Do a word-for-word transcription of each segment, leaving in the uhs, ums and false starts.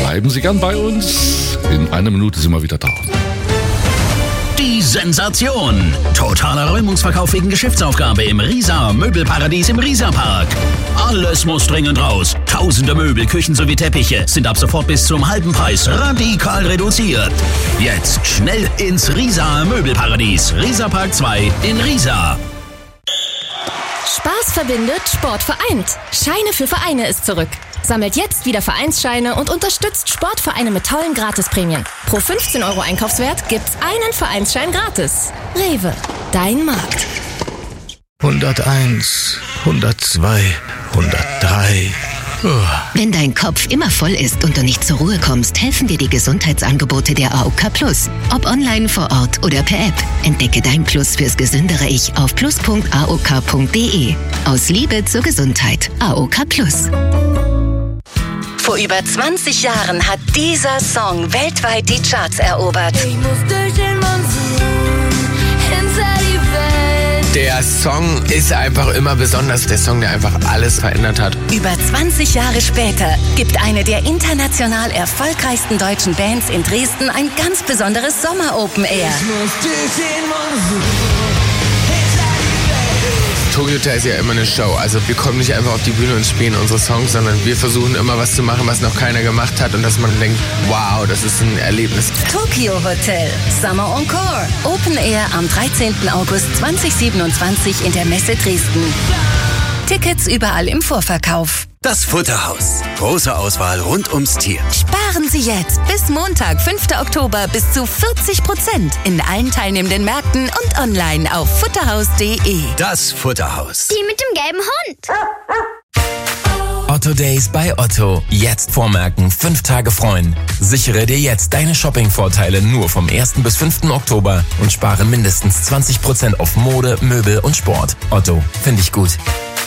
bleiben Sie gern bei uns. In einer Minute sind wir wieder da. Die Sensation. Totaler Räumungsverkauf wegen Geschäftsaufgabe im Riesa Möbelparadies im Riesa-Park. Alles muss dringend raus. Tausende Möbel, Küchen sowie Teppiche sind ab sofort bis zum halben Preis radikal reduziert. Jetzt schnell ins Riesa Möbelparadies. Riesa-Park zwei in Riesa. Spaß verbindet, Sport vereint. Scheine für Vereine ist zurück. Sammelt jetzt wieder Vereinsscheine und unterstützt Sportvereine mit tollen Gratisprämien. Pro fünfzehn Euro Einkaufswert gibt's einen Vereinsschein gratis. Rewe, dein Markt. hunderteins, hundertzwei, hundertdrei. Wenn dein Kopf immer voll ist und du nicht zur Ruhe kommst, helfen dir die Gesundheitsangebote der A O K Plus. Ob online, vor Ort oder per App. Entdecke dein Plus fürs gesündere Ich auf plus punkt a o k punkt d e. Aus Liebe zur Gesundheit. A O K Plus. Vor über zwanzig Jahren hat dieser Song weltweit die Charts erobert. Der Song ist einfach immer besonders. Der Song, der einfach alles verändert hat. Über zwanzig Jahre später gibt eine der international erfolgreichsten deutschen Bands in Dresden ein ganz besonderes Sommer-Open Air. Tokyo Hotel ist ja immer eine Show. Also wir kommen nicht einfach auf die Bühne und spielen unsere Songs, sondern wir versuchen immer was zu machen, was noch keiner gemacht hat und dass man denkt, wow, das ist ein Erlebnis. Tokyo Hotel, Summer Encore. Open Air am dreizehnten August zweitausendsiebenundzwanzig in der Messe Dresden. Tickets überall im Vorverkauf. Das Futterhaus. Große Auswahl rund ums Tier. Sparen Sie jetzt bis Montag, fünften Oktober, bis zu vierzig Prozent in allen teilnehmenden Märkten und online auf futterhaus punkt de. Das Futterhaus. Die mit dem gelben Hund. Otto Days bei Otto. Jetzt vormerken, fünf Tage freuen. Sichere dir jetzt deine Shopping-Vorteile nur vom ersten bis fünften Oktober und spare mindestens zwanzig Prozent auf Mode, Möbel und Sport. Otto, finde ich gut.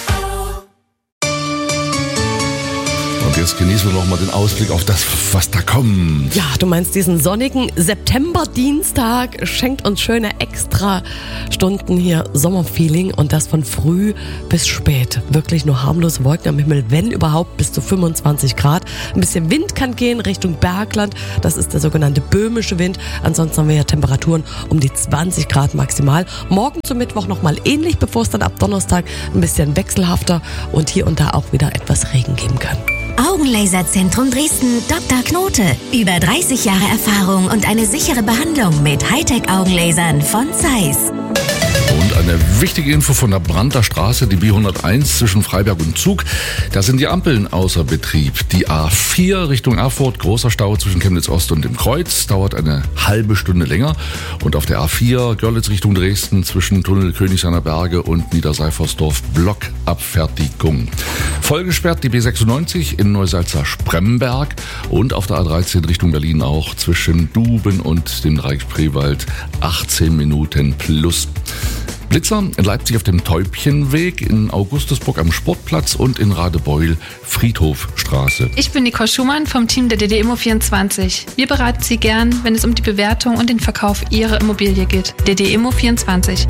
Und jetzt genießen wir noch mal den Ausblick auf das, was da kommt. Ja, du meinst diesen sonnigen September-Dienstag schenkt uns schöne Extra-Stunden hier Sommerfeeling und das von früh bis spät. Wirklich nur harmlose Wolken am Himmel, wenn überhaupt bis zu fünfundzwanzig Grad. Ein bisschen Wind kann gehen Richtung Bergland, das ist der sogenannte böhmische Wind. Ansonsten haben wir ja Temperaturen um die zwanzig Grad maximal. Morgen zum Mittwoch nochmal ähnlich, bevor es dann ab Donnerstag ein bisschen wechselhafter und hier und da auch wieder etwas Regen geben kann. Augenlaserzentrum Dresden, Doktor Knote. Über dreißig Jahre Erfahrung und eine sichere Behandlung mit Hightech-Augenlasern von Zeiss. Und eine wichtige Info von der Brandter Straße, die B hunderteins zwischen Freiberg und Zug. Da sind die Ampeln außer Betrieb. Die A vier Richtung Erfurt, großer Stau zwischen Chemnitz Ost und dem Kreuz, dauert eine halbe Stunde länger. Und auf der A vier Görlitz Richtung Dresden zwischen Tunnel Königshainer Berge und Niederseifersdorf Blockabfertigung. Vollgesperrt die B sechsundneunzig in Neusalza-Spremberg und auf der A dreizehn Richtung Berlin auch zwischen Duben und dem Dreieck Spreewald achtzehn Minuten plus. Blitzer in Leipzig auf dem Täubchenweg, in Augustusburg am Sportplatz und in Radebeul Friedhofstraße. Ich bin Nicole Schumann vom Team der D D Immo vierundzwanzig. Wir beraten Sie gern, wenn es um die Bewertung und den Verkauf Ihrer Immobilie geht. D D Immo vierundzwanzig.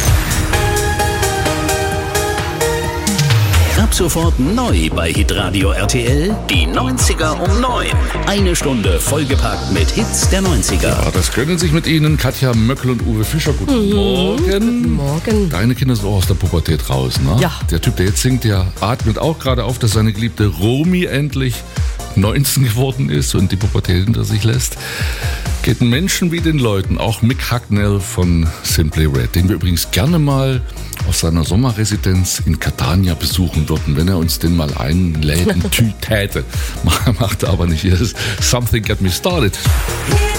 Ab sofort neu bei Hitradio R T L, die neunziger um neun. Eine Stunde vollgepackt mit Hits der neunziger. Ja, das gönnen sich mit Ihnen Katja Möckel und Uwe Fischer. Guten Mhm. Morgen. Guten Morgen. Deine Kinder sind auch aus der Pubertät raus, ne? Ja. Der Typ, der jetzt singt, der atmet auch gerade auf, dass seine geliebte Romy endlich neunzehn geworden ist und die Pubertät hinter sich lässt. Geht den Menschen wie den Leuten, auch Mick Hucknall von Simply Red, den wir übrigens gerne mal auf seiner Sommerresidenz in Catania besuchen würden, wenn er uns den mal einlädt, täte. Macht er aber nicht. Hier ist Something Get Me Started.